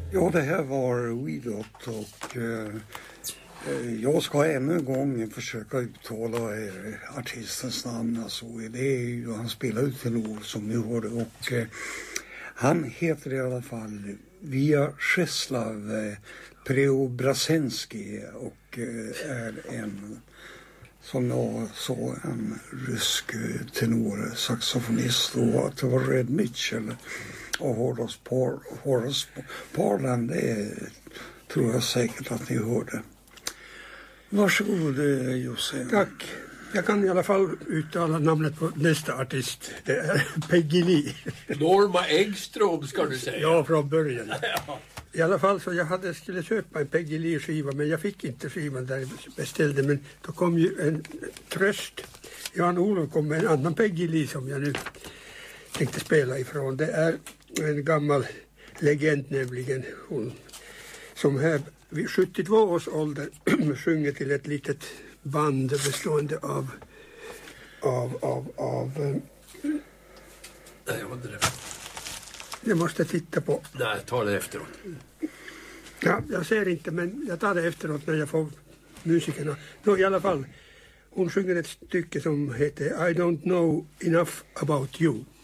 Ja, det här var Widot och jag ska ännu en gång försöka uttala artistens namn. Alltså, det är ju, han spelar ut tenor som ni hörde och han heter i alla fall Vyacheslav Preobrazhensky och är en, som jag sa, en rysk tenor, saxofonist, och att det var Red Mitchell och Horace Parlan, det tror jag säkert att ni hörde. Varsågod Josse. Tack. Jag kan i alla fall uttala namnet på nästa artist. Det är Peggy Lee. Norma Engström ska du säga. Ja, från början. I alla fall så jag skulle köpa en Peggy Lee-skiva, men jag fick inte skivan där jag beställde. Men då kom ju en tröst. Jan-Olof kom med en annan Peggy Lee som jag nu tänkte spela ifrån. Det är en gammal legend, nämligen hon som här vid 72 års ålder sjunger till ett litet band bestående av Nej, jag var inte det. jag måste titta på. Nej, ta det efteråt. Ja, jag ser inte, men jag tar det efteråt när jag får musikerna. Nå, i alla fall, hon sjunger ett stycke som heter I don't know enough about you.